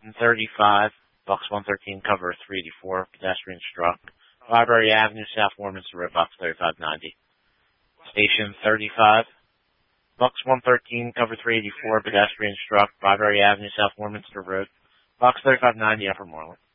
35, Bucks 113, cover 384, pedestrian struck. Library Avenue, South Warminster Road, Bucks 3590. Station 35, Bucks 113, cover 384, pedestrian struck. Library Avenue, South Warminster Road, Bucks 3590, Upper Moreland.